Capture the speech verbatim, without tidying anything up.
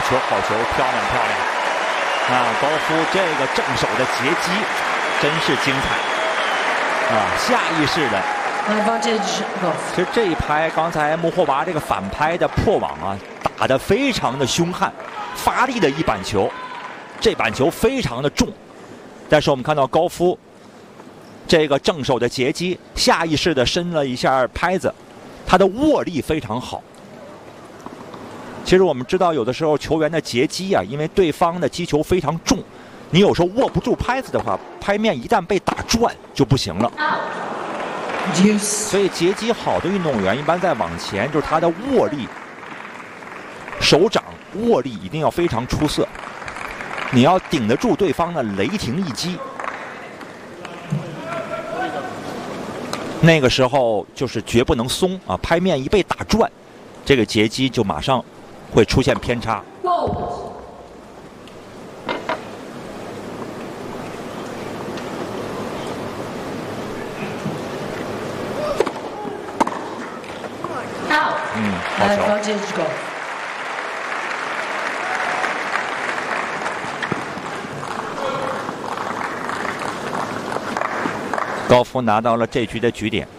球，好球，漂亮漂亮！啊，高夫这个正手的截击真是精彩啊，下意识的。其实这一拍，刚才穆霍娃这个反拍的破网啊，打得非常的凶悍，发力的一板球，这板球非常的重，但是我们看到高夫这个正手的截击，下意识的伸了一下拍子，他的握力非常好。其实我们知道，有的时候球员的截击啊，因为对方的击球非常重，你有时候握不住拍子的话，拍面一旦被打转就不行了。所以截击好的运动员一般在网前，就是他的握力、手掌握力一定要非常出色，你要顶得住对方的雷霆一击。那个时候就是绝不能松啊！拍面一被打转，这个截击就马上会出现偏差。嗯，好球。高夫拿到了这局的局点。